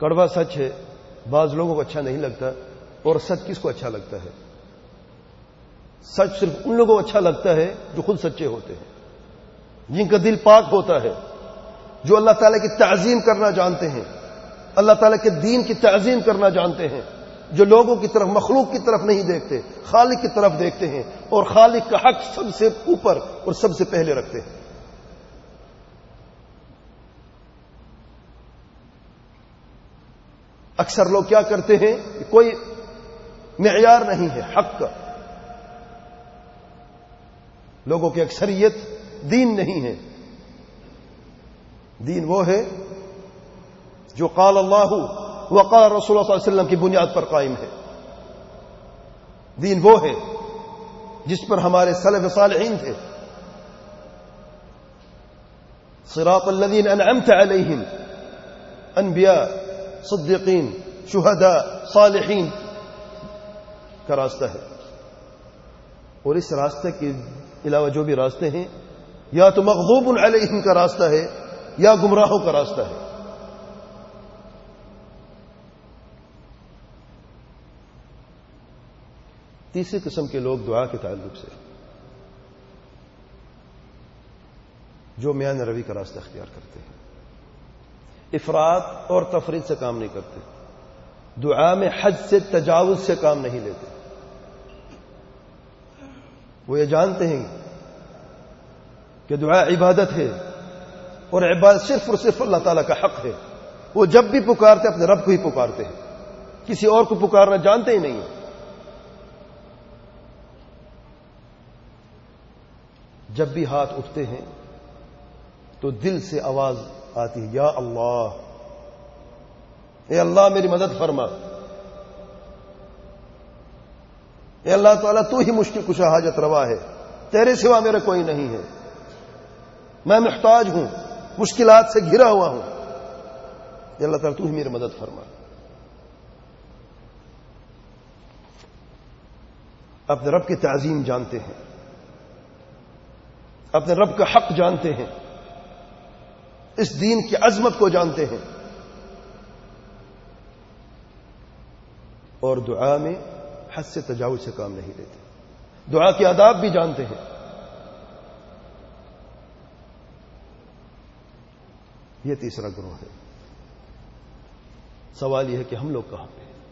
کڑوا سچ ہے، بعض لوگوں کو اچھا نہیں لگتا، اور سچ کس کو اچھا لگتا ہے؟ سچ صرف ان لوگوں کو اچھا لگتا ہے جو خود سچے ہوتے ہیں، جن کا دل پاک ہوتا ہے، جو اللہ تعالیٰ کی تعظیم کرنا جانتے ہیں، اللہ تعالیٰ کے دین کی تعظیم کرنا جانتے ہیں، جو لوگوں کی طرف، مخلوق کی طرف نہیں دیکھتے، خالق کی طرف دیکھتے ہیں، اور خالق کا حق سب سے اوپر اور سب سے پہلے رکھتے ہیں۔ اکثر لوگ کیا کرتے ہیں، کوئی معیار نہیں ہے حق کا، لوگوں کی اکثریت دین نہیں ہے۔ دین وہ ہے جو قال اللہ وقال رسول اللہ صلی اللہ علیہ وسلم کی بنیاد پر قائم ہے۔ دین وہ ہے جس پر ہمارے سلف صالحین تھے، صراط الذین انعمت علیہم، انبیاء، صدیقین، شہداء، صالحین کا راستہ ہے۔ اور اس راستے کے علاوہ جو بھی راستے ہیں، یا تو مغضوب علیہم کا راستہ ہے یا گمراہوں کا راستہ ہے۔ تیسری قسم کے لوگ دعا کے تعلق سے جو میان روی کا راستہ اختیار کرتے ہیں، افراط اور تفرید سے کام نہیں کرتے، دعا میں حد سے تجاوز سے کام نہیں لیتے۔ وہ یہ جانتے ہیں کہ دعا عبادت ہے، اور عبادت صرف اور صرف اللہ تعالیٰ کا حق ہے۔ وہ جب بھی پکارتے اپنے رب کو ہی پکارتے ہیں، کسی اور کو پکارنا جانتے ہی نہیں ہیں۔ جب بھی ہاتھ اٹھتے ہیں تو دل سے آواز آتی ہے، یا اللہ، اے اللہ میری مدد فرما، اے اللہ تعالیٰ تو ہی مشکل کشا حاجت روا ہے، تیرے سوا میرا کوئی نہیں ہے، میں محتاج ہوں، مشکلات سے گھرا ہوا ہوں، اے اللہ تعالیٰ تو ہی میری مدد فرما۔ اپنے رب کی تعظیم جانتے ہیں، اپنے رب کا حق جانتے ہیں، اس دین کی عظمت کو جانتے ہیں، اور دعا میں حد سے تجاوز سے کام نہیں لیتے، دعا کے آداب بھی جانتے ہیں۔ یہ تیسرا گروہ ہے۔ سوال یہ ہے کہ ہم لوگ کہاں پہ ہیں؟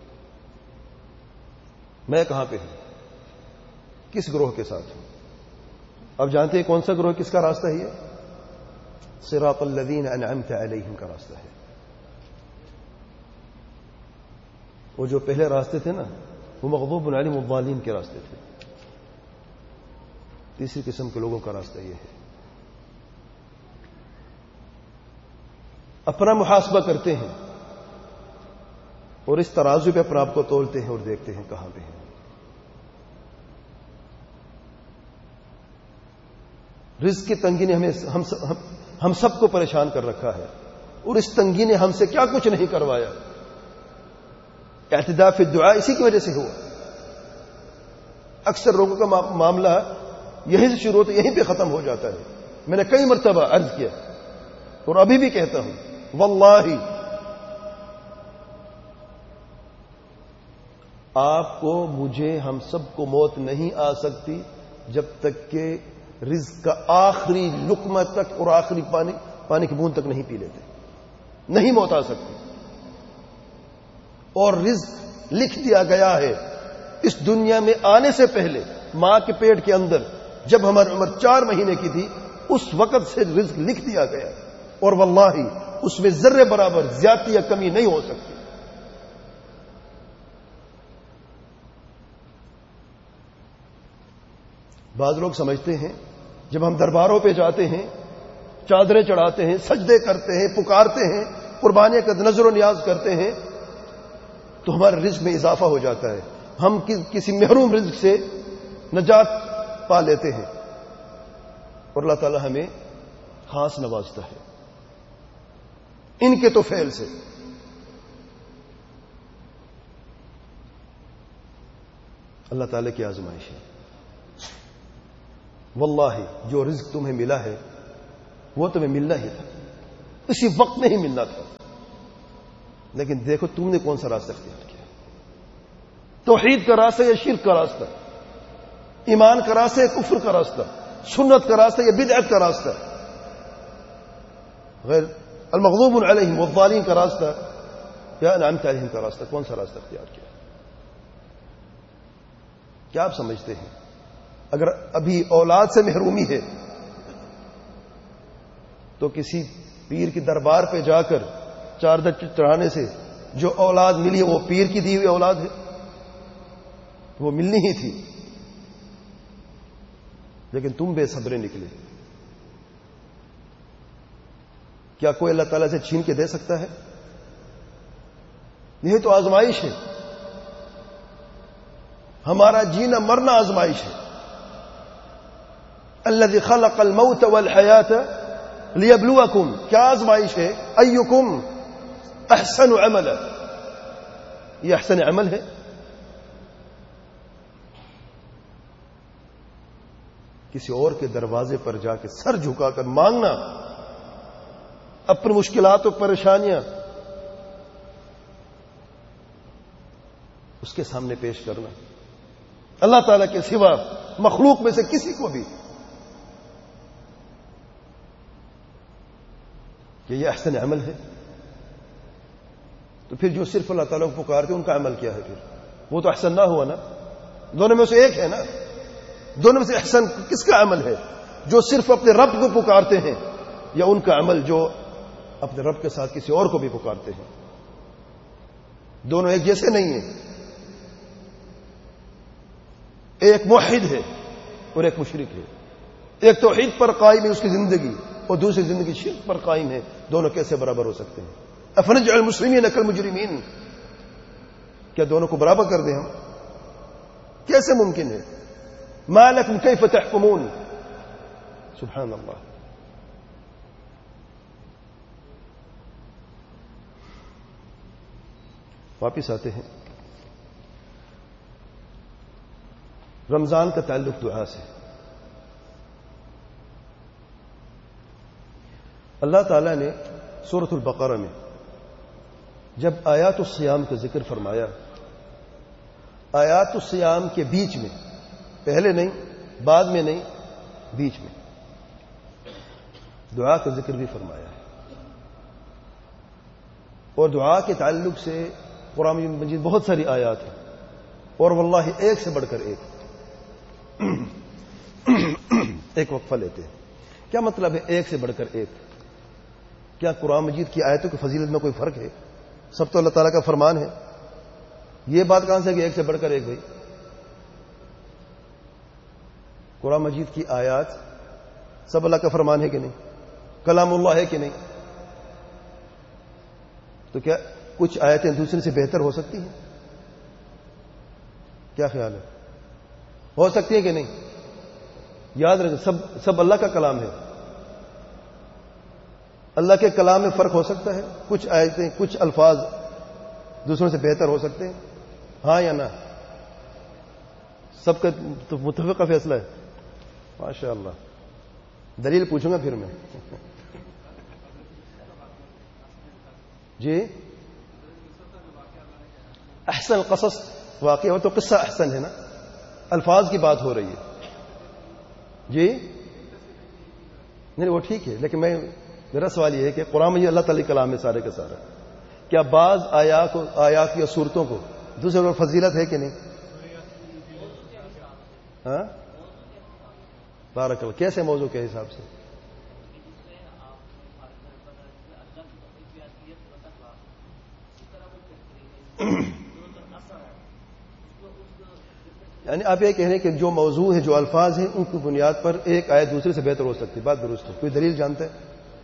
میں کہاں پہ ہوں؟ کس گروہ کے ساتھ ہوں؟ اب جانتے ہیں کون سا گروہ کس کا راستہ ہے؟ صراط الذین انعمت علیہم کا راستہ ہے۔ وہ جو پہلے راستے تھے نا، وہ مغضوب علیہم الضالین کے راستے تھے۔ تیسری قسم کے لوگوں کا راستہ یہ ہے، اپنا محاسبہ کرتے ہیں اور اس ترازو پہ اپنے آپ کو تولتے ہیں اور دیکھتے ہیں کہاں پہ ہیں۔ رزق کی تنگی نے ہم سب کو پریشان کر رکھا ہے، اور اس تنگی نے ہم سے کیا کچھ نہیں کروایا۔ اعتداء فی الدعاء اسی کی وجہ سے ہوا۔ اکثر لوگوں کا معاملہ یہیں سے شروع ہوتا ہے، یہیں پہ ختم ہو جاتا ہے۔ میں نے کئی مرتبہ عرض کیا اور ابھی بھی کہتا ہوں، واللہ آپ کو، مجھے، ہم سب کو موت نہیں آ سکتی جب تک کہ رزق کا آخری لقمہ تک اور آخری پانی کی بوند تک نہیں پی لیتے، نہیں موت آ سکتی۔ اور رزق لکھ دیا گیا ہے اس دنیا میں آنے سے پہلے، ماں کے پیٹ کے اندر جب ہماری عمر 4 مہینے کی تھی، اس وقت سے رزق لکھ دیا گیا، اور واللہ اس میں ذرے برابر زیادتی یا کمی نہیں ہو سکتی۔ بعض لوگ سمجھتے ہیں جب ہم درباروں پہ جاتے ہیں، چادریں چڑھاتے ہیں، سجدے کرتے ہیں، پکارتے ہیں، قربانیاں کا نظر و نیاز کرتے ہیں، تو ہمارے رزق میں اضافہ ہو جاتا ہے، ہم کسی محروم رزق سے نجات پا لیتے ہیں، اور اللہ تعالی ہمیں خاص نوازتا ہے ان کے تو فعل سے۔ اللہ تعالی کی آزمائش ہے۔ واللہ جو رزق تمہیں ملا ہے وہ تمہیں ملنا ہی تھا، اسی وقت نہیں ملنا تھا۔ لیکن دیکھو تم نے کون سا راستہ اختیار کیا، توحید کا راستہ یا شرک کا راستہ، ایمان کا راستہ یا کفر کا راستہ، سنت کا راستہ یا بدعت کا راستہ، غیر المغضوب علیہم والضالین کا راستہ یا انعمت علیہم کا راستہ، کون سا راستہ اختیار کیا؟ کیا آپ سمجھتے ہیں اگر ابھی اولاد سے محرومی ہے تو کسی پیر کی دربار پہ جا کر چادر چڑھانے سے جو اولاد ملی ہے وہ پیر کی دی ہوئی اولاد ہے؟ وہ ملنی ہی تھی، لیکن تم بے صبرے نکلے۔ کیا کوئی اللہ تعالیٰ سے چھین کے دے سکتا ہے؟ یہ تو آزمائش ہے، ہمارا جینا مرنا آزمائش ہے۔ الذی خلق الموت والحیات لیبلوکم، کیا آزمائش ہے؟ ایکم احسن عملا، یہ احسن عمل ہے؟ کسی اور کے دروازے پر جا کے سر جھکا کر مانگنا، اپنی مشکلات و پریشانیاں اس کے سامنے پیش کرنا، اللہ تعالیٰ کے سوا مخلوق میں سے کسی کو بھی، کہ یہ احسن عمل ہے؟ تو پھر جو صرف اللہ تعالیٰ کو پکارتے ان کا عمل کیا ہے؟ پھر وہ تو احسن نہ ہوا نا، دونوں میں سے ایک ہے نا۔ دونوں میں سے احسن کس کا عمل ہے؟ جو صرف اپنے رب کو پکارتے ہیں، یا ان کا عمل جو اپنے رب کے ساتھ کسی اور کو بھی پکارتے ہیں؟ دونوں ایک جیسے نہیں ہیں، ایک موحد ہے اور ایک مشرک ہے، ایک توحید پر قائم ہے اس کی زندگی اور دوسری زندگی شرک پر قائم ہے، دونوں کیسے برابر ہو سکتے ہیں؟ افنجعل المسلمین کالمجرمین، کیا دونوں کو برابر کر دیں ہم؟ کیسے ممکن ہے؟ ما لکم کیف تحکمون، سبحان اللہ۔ واپس آتے ہیں، رمضان کا تعلق دعا سے۔ اللہ تعالیٰ نے سورۃ البقرہ میں جب آیات الصیام کا ذکر فرمایا، آیات الصیام کے بیچ میں، پہلے نہیں، بعد میں نہیں، بیچ میں دعا کا ذکر بھی فرمایا ہے۔ اور دعا کے تعلق سے قرآن مجید بہت ساری آیات ہیں، اور واللہ ایک سے بڑھ کر ایک۔ ایک وقفہ لیتے ہیں، کیا مطلب ہے ایک سے بڑھ کر ایک؟ کیا قرآن مجید کی آیتوں کی فضیلت میں کوئی فرق ہے؟ سب تو اللہ تعالیٰ کا فرمان ہے، یہ بات کہاں سے کہ ایک سے بڑھ کر ایک؟ بھائی قرآن مجید کی آیات سب اللہ کا فرمان ہے کہ نہیں؟ کلام اللہ ہے کہ نہیں؟ تو کیا کچھ آیتیں دوسرے سے بہتر ہو سکتی ہیں؟ کیا خیال ہے؟ ہو سکتی ہے کہ نہیں؟ یاد رکھیں، سب اللہ کا کلام ہے۔ اللہ کے کلام میں فرق ہو سکتا ہے، کچھ آیتیں، کچھ الفاظ دوسروں سے بہتر ہو سکتے ہیں، ہاں یا نہ؟ سب کا تو متفقہ فیصلہ ہے؟ ماشاء اللہ۔ دلیل پوچھوں گا پھر میں۔ جی احسن قصص واقعہ ہو تو قصہ احسن ہے نا، الفاظ کی بات ہو رہی ہے۔ جی نہیں وہ ٹھیک ہے، لیکن میرا سوال یہ ہے کہ قرآن میں یہ اللہ تعالی کلام ہے سارے کا سارا، کیا بعض آیات یا صورتوں کو دوسرے پر فضیلت ہے کہ نہیں؟ ہاں بارک اللہ، کیسے موضوع کے حساب سے؟ یعنی آپ یہ کہہ رہے ہیں کہ جو موضوع ہے، جو الفاظ ہیں، ان کی بنیاد پر ایک آیت دوسرے سے بہتر ہو سکتی ہے، بات درست ہے۔ کوئی دلیل جانتا ہے؟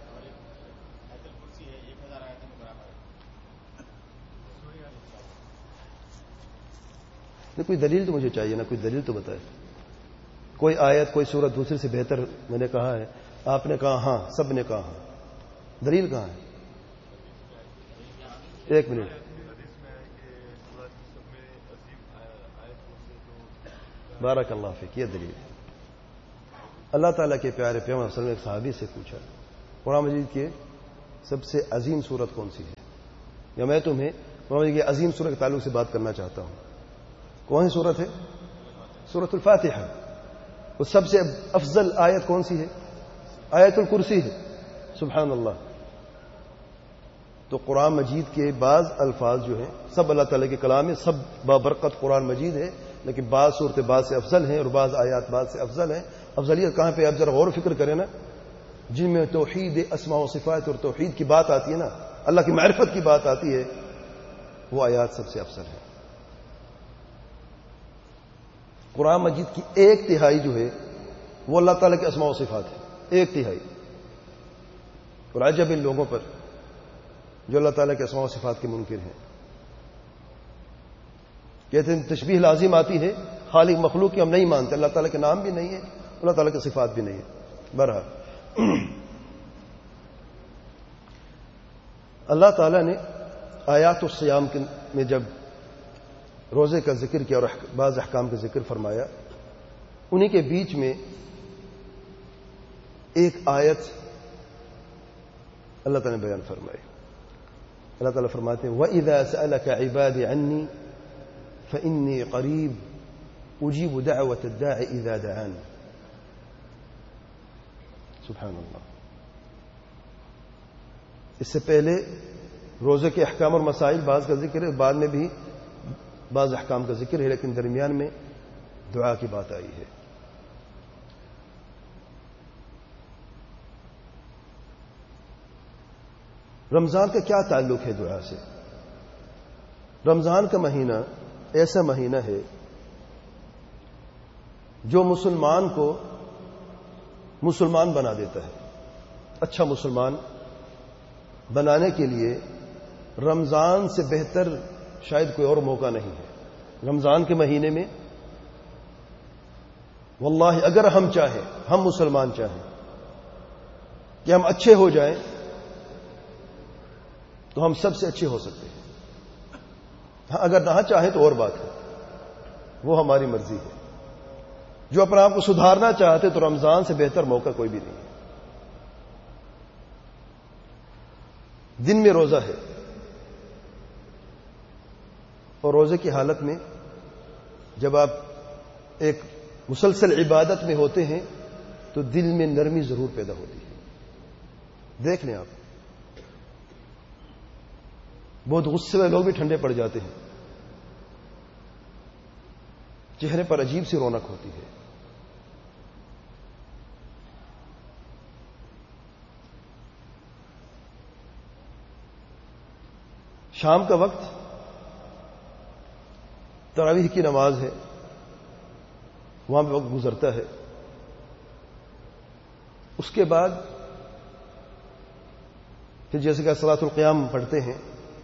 کوئی دلیل تو مجھے چاہیے نا، کوئی دلیل تو بتائے۔ کوئی آیت، کوئی سورت دوسرے سے بہتر میں نے کہا ہے، آپ نے کہا ہاں، سب نے کہا ہاں، دلیل کہاں ہے؟ ایک منٹ، بارک اللہ فیک، یہ دلیل ہے۔ اللہ تعالیٰ کے پیارے پیغمبر صلی اللہ علیہ وسلم نے ایک صحابی سے پوچھا، قرآن مجید کی سب سے عظیم سورت کون سی ہے؟ یا میں تمہیں یہ عظیم سورہ کے تعلق سے بات کرنا چاہتا ہوں. کون سی سورت ہے؟ سورۃ الفاتحہ. وہ سب سے افضل آیت کون سی ہے؟ آیت الکرسی ہے. سبحان اللہ. تو قرآن مجید کے بعض الفاظ جو ہیں سب اللہ تعالیٰ کے کلام ہے, سب بابرکت قرآن مجید ہے, لیکن بعض صورتیں بعض سے افضل ہیں اور بعض آیات بعض سے افضل ہیں. افضلیت کہاں پہ؟ آپ ذرا غور و فکر کریں نا. جن میں توحید اسماء و صفات اور توحید کی بات آتی ہے نا, اللہ کی معرفت کی بات آتی ہے, وہ آیات سب سے افضل ہے. قرآن مجید کی 1/3 جو ہے وہ اللہ تعالیٰ کے اسماء و صفات ہے. 1/3. اور عجب ان لوگوں پر جو اللہ تعالیٰ کے اسماء و صفات کے منکر ہیں. کہتے ہیں تشبیہ لازم آتی ہے, خالق مخلوق کی ہم نہیں مانتے. اللہ تعالیٰ کے نام بھی نہیں ہے, اللہ تعالیٰ کے صفات بھی نہیں ہے. بہرحال اللہ تعالیٰ نے آیات الصیام میں جب روزے کا ذکر کیا اور بعض احکام کا ذکر فرمایا, انہی کے بیچ میں ایک آیت اللہ تعالیٰ نے بیان فرمائی. اللہ تعالیٰ فرماتے ہیں وَإِذَا سَأَلَكَ عِبَادِ عَنِّي فَإِنِّي قَرِيبٌ أُجِيبُ دَعْوَةَ الدَّاعِ إِذَا دَعَانِ. سبحان اللہ. اس سے پہلے روزے کے احکام اور مسائل بعض کا ذکر ہے, بعد میں بھی بعض احکام کا ذکر ہے, لیکن درمیان میں دعا کی بات آئی ہے. رمضان کا کیا تعلق ہے دعا سے؟ رمضان کا مہینہ ایسا مہینہ ہے جو مسلمان کو مسلمان بنا دیتا ہے. اچھا مسلمان بنانے کے لیے رمضان سے بہتر شاید کوئی اور موقع نہیں ہے. رمضان کے مہینے میں واللہ اگر ہم چاہیں, ہم مسلمان چاہیں کہ ہم اچھے ہو جائیں تو ہم سب سے اچھے ہو سکتے ہیں. ہاں اگر نہ چاہیں تو اور بات ہے, وہ ہماری مرضی ہے. جو اپنے آپ کو سدھارنا چاہتے تو رمضان سے بہتر موقع کوئی بھی نہیں ہے. دن میں روزہ ہے اور روزے کی حالت میں جب آپ ایک مسلسل عبادت میں ہوتے ہیں تو دل میں نرمی ضرور پیدا ہوتی ہے. دیکھ لیں آپ, بہت غصے والے لوگ بھی ٹھنڈے پڑ جاتے ہیں, چہرے پر عجیب سی رونق ہوتی ہے. شام کا وقت تراویح کی نماز ہے, وہاں پہ وقت گزرتا ہے. اس کے بعد پھر جیسے کہ صلاۃ القیام پڑھتے ہیں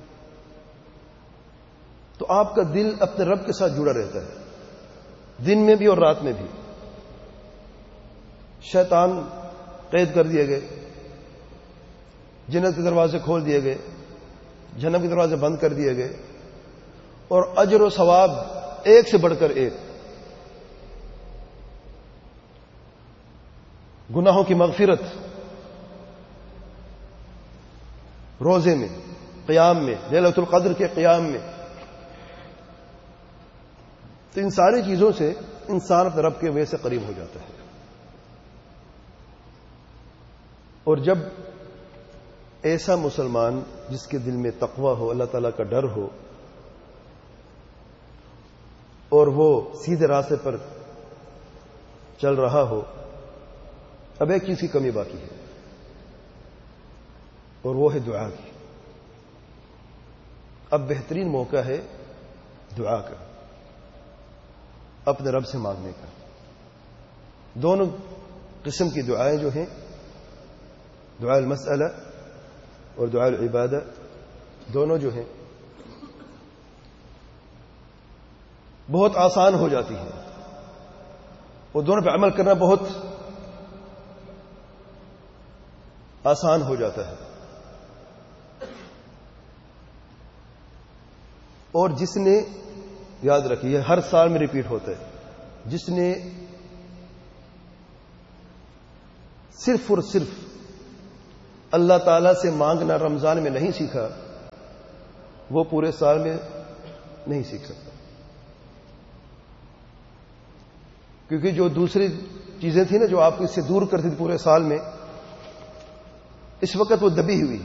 تو آپ کا دل اپنے رب کے ساتھ جڑا رہتا ہے, دن میں بھی اور رات میں بھی. شیطان قید کر دیے گئے, جنت کے دروازے کھول دیے گئے, جہنم کے دروازے بند کر دیے گئے, اور اجر و ثواب ایک سے بڑھ کر ایک. گناہوں کی مغفرت روزے میں, قیام میں, لیلۃ القدر کے قیام میں. تو ان ساری چیزوں سے انسان اپنے رب کے وجہ سے قریب ہو جاتا ہے. اور جب ایسا مسلمان جس کے دل میں تقوی ہو, اللہ تعالیٰ کا ڈر ہو, اور وہ سیدھے راستے پر چل رہا ہو, اب ایک چیز کی کمی باقی ہے اور وہ ہے دعا کی. اب بہترین موقع ہے دعا کا, اپنے رب سے مانگنے کا. دونوں قسم کی دعائیں جو ہیں, دعا المسئلہ اور دعا العبادہ, دونوں جو ہیں بہت آسان ہو جاتی ہیں, اور دونوں پہ عمل کرنا بہت آسان ہو جاتا ہے. اور جس نے, یاد رکھیے ہر سال میں ریپیٹ ہوتا ہے, جس نے صرف اور صرف اللہ تعالی سے مانگنا رمضان میں نہیں سیکھا, وہ پورے سال میں نہیں سیکھ سکتا، کیونکہ جو دوسری چیزیں تھیں نا جو آپ کو اس سے دور کرتی تھی پورے سال میں، اس وقت وہ دبی ہوئی